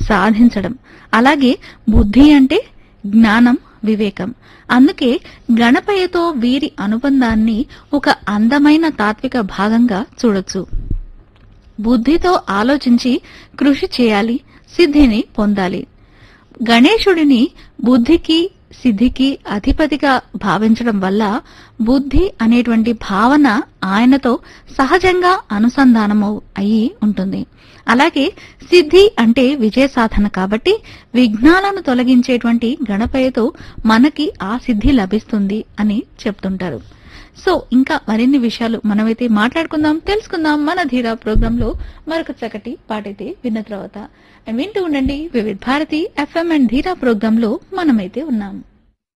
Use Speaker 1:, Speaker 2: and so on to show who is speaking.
Speaker 1: సాధించడం. అలాగే బుద్ధి అంటే జ్ఞానం, వివేకం. అందుకే గణపయ్యతో వీరి అనుబంధాన్ని ఒక అందమైన తాత్విక భాగంగా చూడొచ్చు. బుద్ధితో ఆలోచించి కృషి చేయాలి, సిద్ధిని పొందాలి. గణేశుడిని బుద్ధికి సిద్ధికి అధిపతిగా భావించడం వల్ల బుద్ధి అనేటువంటి భావన ఆయనతో సహజంగా అనుసంధానము అయి ఉంటుంది. అలాగే సిద్ధి అంటే విజయ సాధన కాబట్టి విఘ్నాలను తొలగించేటువంటి గణపయ్యతో మనకి ఆ సిద్ధి లభిస్తుంది అని చెప్తుంటారు. సో ఇంకా మరిన్ని విషయాలు మనమైతే మాట్లాడుకుందాం, తెలుసుకుందాం మన ధీరా ప్రోగ్రామ్ లో. మరొక చక్కటి పాటైతే విన్న తర్వాత వింటూ ఉండండి వివిధ భారతి FM అండ్ ధీరా ప్రోగ్రామ్ లో మనమైతే ఉన్నాం.